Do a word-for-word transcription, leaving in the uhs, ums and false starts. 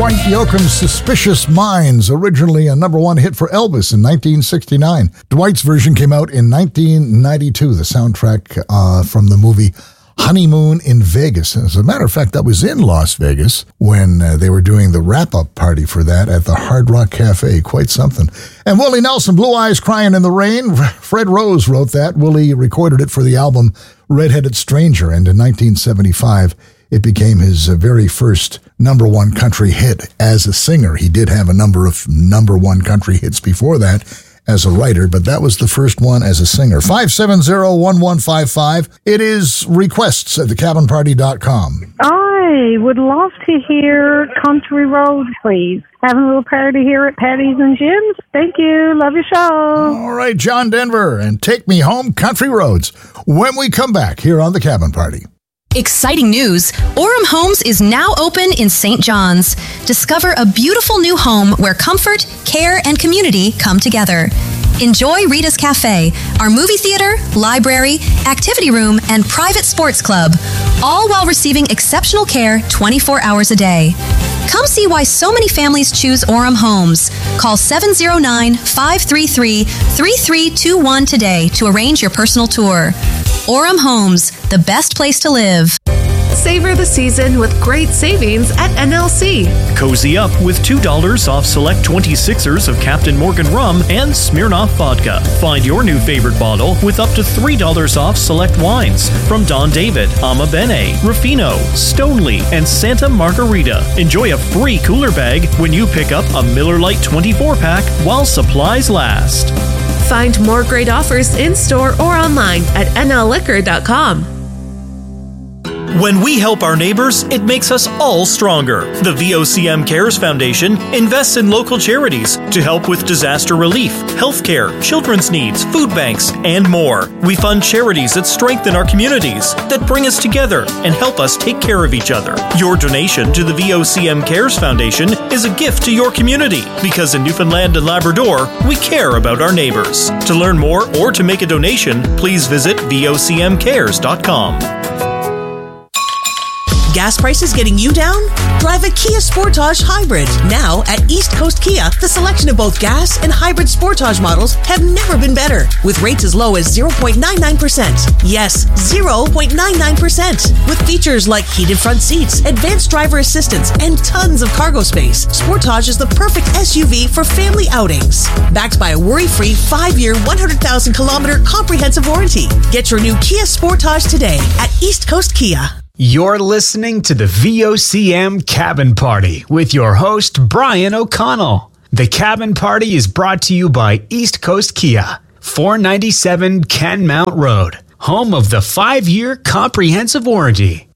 Frank Yoakum's Suspicious Minds, originally a number one hit for Elvis in nineteen sixty-nine. Dwight's version came out in nineteen ninety-two, the soundtrack uh, from the movie Honeymoon in Vegas. As a matter of fact, I was in Las Vegas when uh, they were doing the wrap-up party for that at the Hard Rock Cafe. Quite something. And Willie Nelson, Blue Eyes Crying in the Rain. Fred Rose wrote that. Willie recorded it for the album Red-Headed Stranger, and in nineteen seventy-five, it became his uh, very first number one country hit as a singer. He did have a number of number one country hits before that as a writer, but that was the first one as a singer. five seven zero, one one five five. It is requests at the cabin party dot com. I would love to hear Country Road, please. Having a little party here at Patty's and Jim's. Thank you. Love your show. All right, John Denver, and Take Me Home, Country Roads, when we come back here on the Cabin Party. Exciting news! Orem Homes is now open in Saint John's. Discover a beautiful new home where comfort, care, and community come together. Enjoy Rita's Cafe, our movie theater, library, activity room, and private sports club, all while receiving exceptional care twenty-four hours a day. Come see why so many families choose Orem Homes. Call seven zero nine, five three three, three three two one today to arrange your personal tour. Orem Homes, the best place to live. Savor the season with great savings at N L C. Cozy up with two dollars off select twenty-sixers of Captain Morgan rum and Smirnoff vodka. Find your new favorite bottle with up to three dollars off select wines from Don David, Ama Bene, Ruffino, Stoneleigh, and Santa Margarita. Enjoy a free cooler bag when you pick up a Miller Lite twenty-four pack while supplies last. Find more great offers in-store or online at N L liquor dot com. When we help our neighbors, it makes us all stronger. The V O C M Cares Foundation invests in local charities to help with disaster relief, healthcare, children's needs, food banks, and more. We fund charities that strengthen our communities, that bring us together and help us take care of each other. Your donation to the V O C M Cares Foundation is a gift to your community, because in Newfoundland and Labrador, we care about our neighbors. To learn more or to make a donation, please visit V O C M cares dot com. Gas prices getting you down? Drive a Kia Sportage Hybrid. Now at East Coast Kia, the selection of both gas and hybrid Sportage models have never been better, with rates as low as zero point nine nine percent. Yes, zero point nine nine percent. With features like heated front seats, advanced driver assistance, and tons of cargo space, Sportage is the perfect S U V for family outings. Backed by a worry-free five-year, one hundred thousand kilometer comprehensive warranty. Get your new Kia Sportage today at East Coast Kia. You're listening to the V O C M Cabin Party with your host, Brian O'Connell. The Cabin Party is brought to you by East Coast Kia, four ninety-seven Kenmount Road, home of the five-year comprehensive warranty.